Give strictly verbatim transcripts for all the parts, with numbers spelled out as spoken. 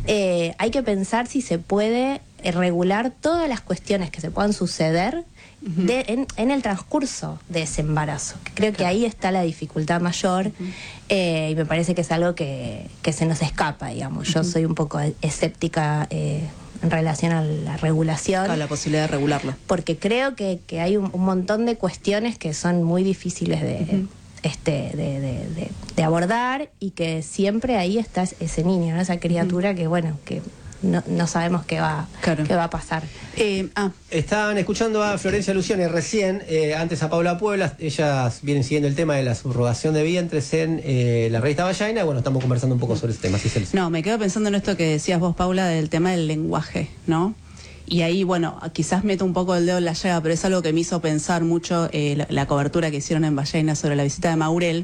eh, hay que pensar si se puede regular todas las cuestiones que se puedan suceder de, en, en el transcurso de ese embarazo. Creo que ahí está la dificultad mayor, uh-huh. eh, y me parece que es algo que, que se nos escapa, digamos. Yo uh-huh. soy un poco escéptica eh, en relación a la regulación. A la posibilidad de regularlo. Porque creo que, que hay un, un montón de cuestiones que son muy difíciles de... Uh-huh. Este, de, de, de, de abordar, y que siempre ahí está ese niño, ¿no? Esa criatura uh-huh. que, bueno, que no, no sabemos qué va, claro. qué va a pasar. Eh, ah. Estaban escuchando a Florencia Luciani recién, eh, antes a Paula Puebla. Ellas vienen siguiendo el tema de la subrogación de vientres en eh, la revista Vallaina. Bueno, estamos conversando un poco sobre ese tema. ¿Sí, no, me quedo pensando en esto que decías vos, Paula, del tema del lenguaje, ¿no? Y ahí, bueno, quizás meto un poco el dedo en la llaga, pero es algo que me hizo pensar mucho eh, la, la cobertura que hicieron en Vallaina sobre la visita de Maurel,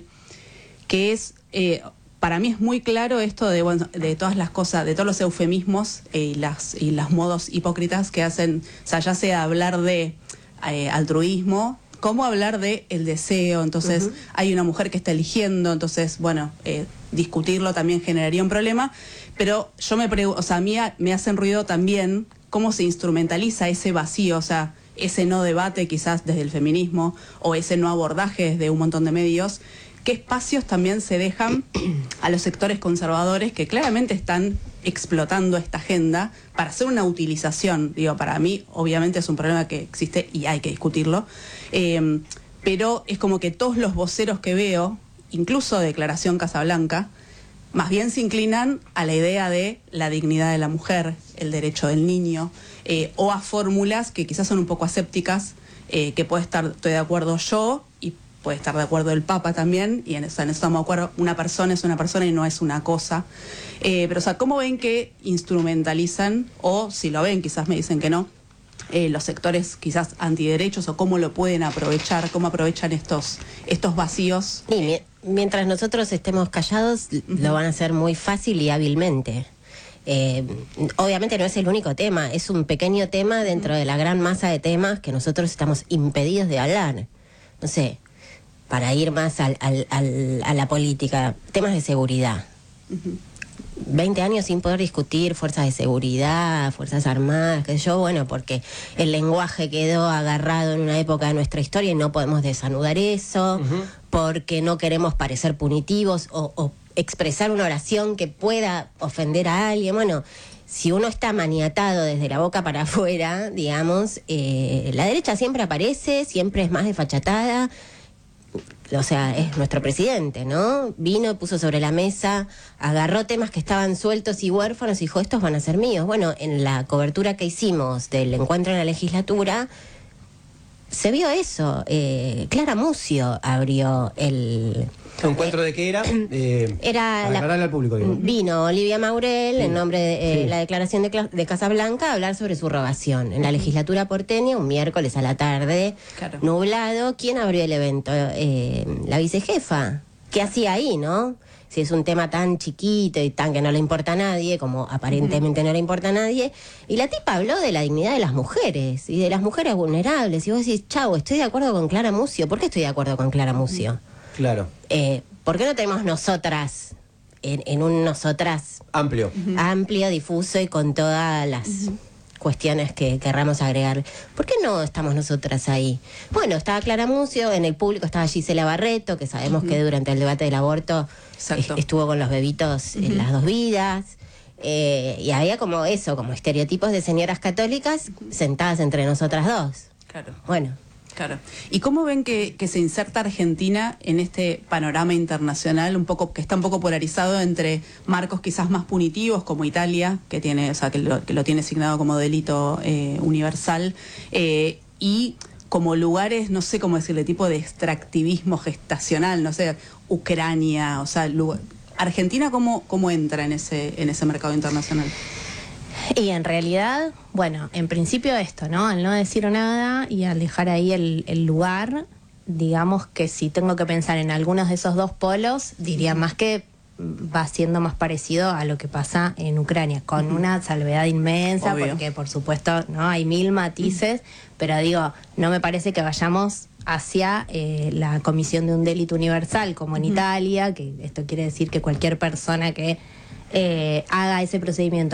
que es, eh, para mí es muy claro esto de, bueno, de todas las cosas, de todos los eufemismos eh, y las y los modos hipócritas que hacen, o sea, ya sea hablar de eh, altruismo, como hablar de el deseo. Entonces, uh-huh. hay una mujer que está eligiendo, entonces, bueno, eh, discutirlo también generaría un problema, pero yo me pregunto, o sea, a mí me hacen ruido también cómo se instrumentaliza ese vacío, o sea, ese no debate quizás desde el feminismo, o ese no abordaje desde un montón de medios. ¿Qué espacios también se dejan a los sectores conservadores que claramente están explotando esta agenda para hacer una utilización? Digo, para mí obviamente es un problema que existe y hay que discutirlo, eh, pero es como que todos los voceros que veo, incluso Declaración Casablanca, más bien se inclinan a la idea de la dignidad de la mujer, el derecho del niño, eh, o a fórmulas que quizás son un poco asépticas, eh, que puede estar, estoy de acuerdo yo, y puede estar de acuerdo el Papa también, y en eso, en eso estamos de acuerdo, una persona es una persona y no es una cosa. Eh, pero, o sea, ¿cómo ven que instrumentalizan, o si lo ven, quizás me dicen que no, eh, los sectores quizás antiderechos, o cómo lo pueden aprovechar, cómo aprovechan estos, estos vacíos? Y mi, mientras nosotros estemos callados, uh-huh. lo van a hacer muy fácil y hábilmente. Eh, obviamente no es el único tema, es un pequeño tema dentro de la gran masa de temas que nosotros estamos impedidos de hablar. No sé, para ir más al, al, al, a la política, temas de seguridad. Uh-huh. veinte años sin poder discutir fuerzas de seguridad, fuerzas armadas, qué sé yo, bueno, porque el lenguaje quedó agarrado en una época de nuestra historia y no podemos desanudar eso, uh-huh. porque no queremos parecer punitivos o, o expresar una oración que pueda ofender a alguien. Bueno, si uno está maniatado desde la boca para afuera, digamos, eh, la derecha siempre aparece, siempre es más desfachatada. O sea, es nuestro presidente, ¿no? Vino, puso sobre la mesa, agarró temas que estaban sueltos y huérfanos y dijo, estos van a ser míos. Bueno, en la cobertura que hicimos del encuentro en la legislatura, se vio eso. Eh, Clara Mucio abrió el... ¿El encuentro de qué era? Eh, era para aclararle al público. Digo. Vino Olivia Maurel, sí. en nombre de eh, sí. la declaración de, de Casablanca, a hablar sobre subrogación en la legislatura porteña, un miércoles a la tarde, claro. nublado. ¿Quién abrió el evento? Eh, la vicejefa. ¿Qué hacía ahí, no? Si es un tema tan chiquito y tan que no le importa a nadie, como aparentemente uh-huh. no le importa a nadie. Y la tipa habló de la dignidad de las mujeres y de las mujeres vulnerables. Y vos decís, chau, estoy de acuerdo con Clara Mucio. ¿Por qué estoy de acuerdo con Clara Mucio? Uh-huh. Claro. Eh, ¿Por qué no tenemos nosotras, en, en un nosotras amplio, uh-huh. amplio, difuso y con todas las uh-huh. cuestiones que querramos agregar? ¿Por qué no estamos nosotras ahí? Bueno, estaba Clara Mucio, en el público estaba Gisela Barreto, que sabemos uh-huh. que durante el debate del aborto es, estuvo con los bebitos uh-huh. en las dos vidas. Eh, y había como eso, como estereotipos de señoras católicas uh-huh. sentadas entre nosotras dos. Claro. Bueno. Claro. ¿Y cómo ven que, que se inserta Argentina en este panorama internacional un poco que está un poco polarizado entre marcos quizás más punitivos como Italia, que tiene, o sea, que lo, que lo tiene asignado como delito eh, universal, eh, y como lugares, no sé cómo decirle, tipo de extractivismo gestacional, no sé, Ucrania, o sea, lugar, Argentina cómo, cómo entra en ese, en ese mercado internacional? Y en realidad, bueno, en principio esto, ¿no? Al no decir nada y al dejar ahí el, el lugar, digamos que si tengo que pensar en algunos de esos dos polos, diría más que va siendo más parecido a lo que pasa en Ucrania, con uh-huh. una salvedad inmensa, obvio. Porque por supuesto no hay mil matices, uh-huh. pero digo, no me parece que vayamos hacia eh, la comisión de un delito universal como en uh-huh. Italia, que esto quiere decir que cualquier persona que eh, haga ese procedimiento